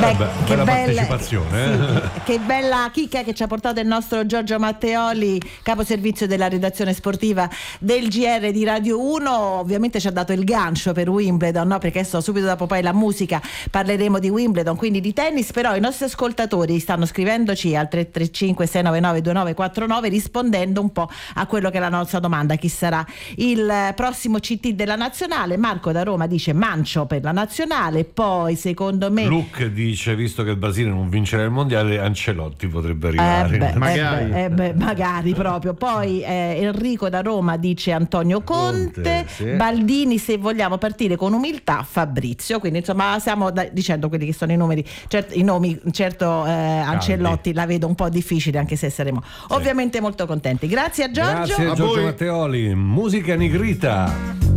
che bella partecipazione. Sì, che bella chicca che ci ha portato il nostro Giorgio Matteoli, capo servizio della redazione sportiva del GR di Radio 1. Ovviamente ci ha dato il gancio per Wimbledon, no? Perché subito dopo poi la musica parleremo di Wimbledon, quindi di tennis. Però i nostri ascoltatori stanno scrivendoci al 335 699 2949 rispondendo un po' a quello che è la nostra domanda: chi sarà il prossimo CT della nazionale? Marco da Roma dice Mancio per la nazionale. Poi secondo me Luke dice, visto che il Brasile non vincerà il mondiale, Ancelotti potrebbe arrivare. magari proprio. Poi Enrico da Roma dice Antonio Conte, sì. Baldini, se vogliamo partire con umiltà, Fabrizio. Quindi insomma stiamo dicendo quelli che sono i numeri, i nomi. Ancelotti la vedo un po' difficile, anche se saremo ovviamente molto contenti. Grazie a Giorgio. Grazie a Giorgio Matteoli. Musica Nigrita.